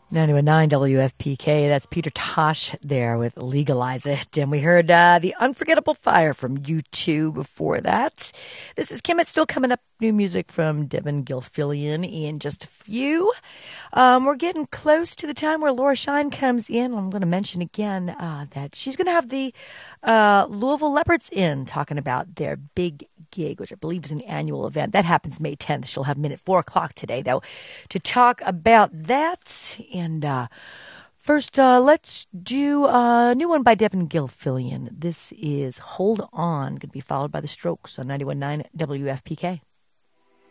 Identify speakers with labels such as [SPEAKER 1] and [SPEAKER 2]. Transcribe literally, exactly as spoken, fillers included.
[SPEAKER 1] ninety-one point nine W F P K. That's Peter Tosh there with Legalize It. And we heard uh, The Unforgettable Fire from U two before that. This is Kim. It's still coming up. New music from Devin Gilfillian in just a few. Um, we're getting close to the time where Laura Shine comes in. I'm going to mention again uh, that she's going to have the uh, Louisville Leopards in talking about their big gig, which I believe is an annual event. That happens May tenth. She'll have them in at four o'clock today, though, to talk about that. And uh, first, uh, let's do a new one by Devin Gilfillian. This is Hold On, going to be followed by The Strokes on ninety-one point nine W F P K.